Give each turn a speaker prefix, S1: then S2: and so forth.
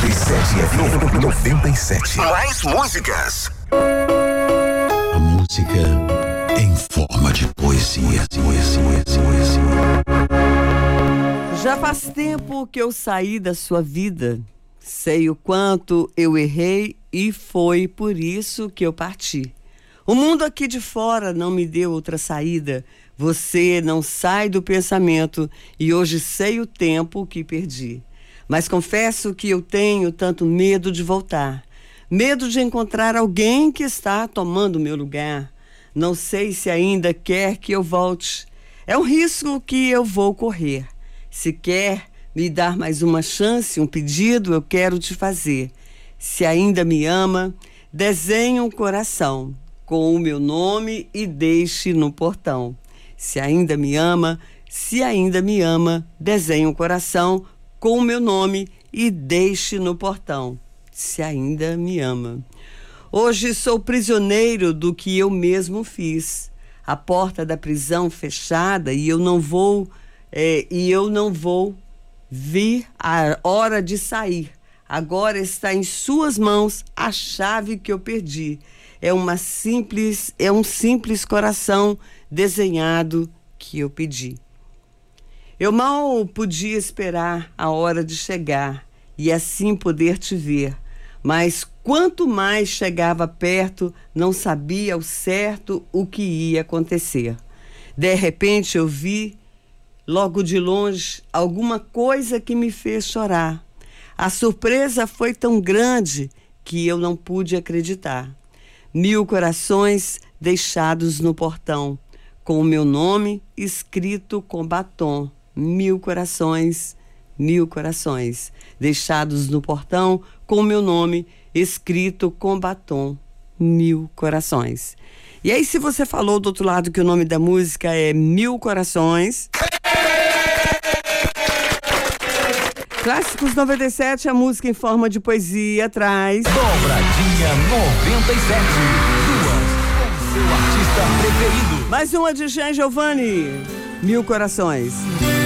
S1: 97. Mais músicas.
S2: A música em forma de poesia.
S3: Já faz tempo que eu saí da sua vida. Sei o quanto eu errei e foi por isso que eu parti. O mundo aqui de fora não me deu outra saída. Você não sai do pensamento e hoje sei o tempo que perdi. Mas confesso que eu tenho tanto medo de voltar. Medo de encontrar alguém que está tomando meu lugar. Não sei se ainda quer que eu volte. É um risco que eu vou correr. Se quer me dar mais uma chance, um pedido, eu quero te fazer. Se ainda me ama, desenhe um coração com o meu nome e deixe no portão. Se ainda me ama, desenhe um coração com o meu nome e deixe no portão. Se ainda me ama. Hoje sou prisioneiro do que eu mesmo fiz. A porta da prisão fechada e eu não vou vir a hora de sair. Agora está em suas mãos a chave que eu perdi. É um simples coração desenhado que eu pedi. Eu mal podia esperar a hora de chegar e assim poder te ver. Mas quanto mais chegava perto, não sabia ao certo o que ia acontecer. De repente eu vi, logo de longe, alguma coisa que me fez chorar. A surpresa foi tão grande que eu não pude acreditar. 1000 corações deixados no portão, com o meu nome escrito com batom. 1000 corações deixados no portão, com o meu nome escrito com batom. 1000 corações. E aí, se você falou do outro lado que o nome da música é 1000 Corações... Clássicos 97, a música em forma de poesia traz...
S1: Dobradinha 97. Duas com seu artista preferido.
S3: Mais uma de Jean Giovanni. 1000 Corações.